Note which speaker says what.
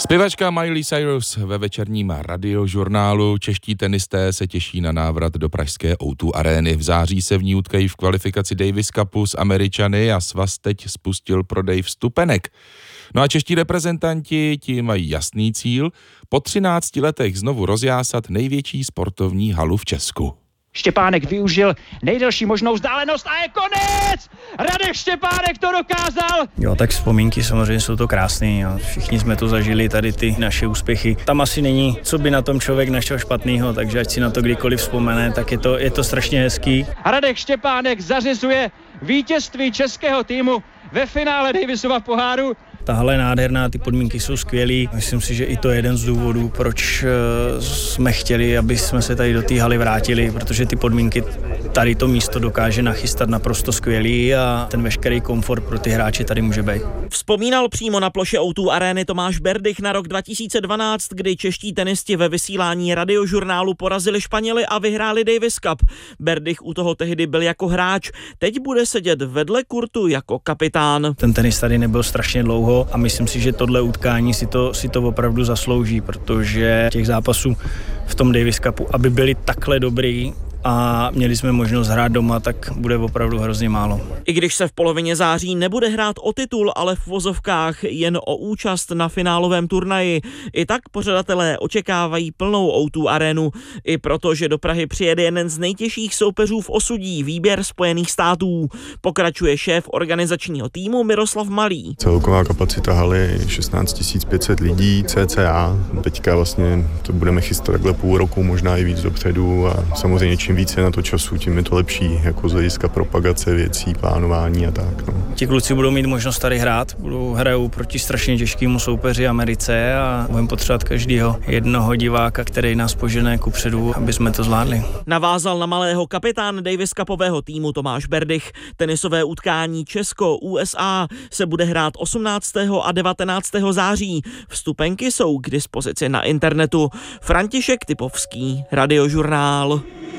Speaker 1: Zpěvačka Miley Cyrus ve večerním radiožurnálu. Čeští tenisté se těší na návrat do pražské O2 arény. V září se v ní utkají v kvalifikaci Davis Cupu s Američany a svaz teď spustil prodej vstupenek. No a čeští reprezentanti ti mají jasný cíl po 13 letech znovu rozjásat největší sportovní halu v Česku.
Speaker 2: Štěpánek využil nejdelší možnou vzdálenost a je konec! Radek Štěpánek to dokázal!
Speaker 3: Jo, tak vzpomínky samozřejmě jsou to krásné. Všichni jsme to zažili, tady ty naše úspěchy. Tam asi není, co by na tom člověk našel špatného, takže ať si na to kdykoliv vzpomene, tak je to strašně hezký.
Speaker 2: Radek Štěpánek zařizuje vítězství českého týmu ve finále Davisova poháru.
Speaker 3: Ta hala je nádherná, ty podmínky jsou skvělý. Myslím si, že i to je jeden z důvodů, proč jsme chtěli, aby jsme se tady do té haly vrátili, protože ty podmínky tady to místo dokáže nachystat naprosto skvělý a ten veškerý komfort pro ty hráče tady může být.
Speaker 4: Vzpomínal přímo na ploše O2 arény Tomáš Berdych na rok 2012, kdy čeští tenisti ve vysílání radiožurnálu porazili Španěly a vyhráli Davis Cup. Berdych u toho tehdy byl jako hráč, teď bude sedět vedle kurtu jako kapitán.
Speaker 3: Ten tenis tady nebyl strašně dlouho a myslím si, že tohle utkání si to opravdu zaslouží, protože těch zápasů v tom Davis Cupu, aby byli takhle dobrý a měli jsme možnost hrát doma, tak bude opravdu hrozně málo.
Speaker 4: I když se v polovině září nebude hrát o titul, ale v vozovkách jen o účast na finálovém turnaji, i tak pořadatelé očekávají plnou O2 arénu. I proto, že do Prahy přijede jeden z nejtěžších soupeřů v osudí, výběr Spojených států. Pokračuje šéf organizačního týmu Miroslav Malý.
Speaker 5: Celková kapacita haly je 16 500 lidí cca. Teďka vlastně to budeme chystat takhle půl roku, možná i víc dopředu a samozřejmě čím více na to času, tím je to lepší, jako z hlediska propagace věcí, plánování a tak. No.
Speaker 3: Ti kluci budou mít možnost tady hrát, hrajou proti strašně těžkému soupeři Americe a budeme potřebovat každého jednoho diváka, který nás požene kupředu, aby jsme to zvládli.
Speaker 4: Navázal na Malého kapitán Davis Cupového týmu Tomáš Berdych. Tenisové utkání Česko-USA se bude hrát 18. a 19. září. Vstupenky jsou k dispozici na internetu. František Typovský, Radiožurnál.